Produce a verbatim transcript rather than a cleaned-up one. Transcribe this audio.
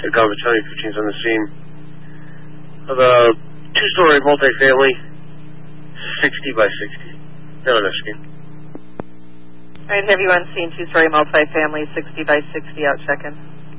Takeoff Battalion fifteen's on the scene of a two-story multifamily, sixty by sixty. They're on the scene. All right, have you on scene two-story multifamily, sixty by sixty, out check-in.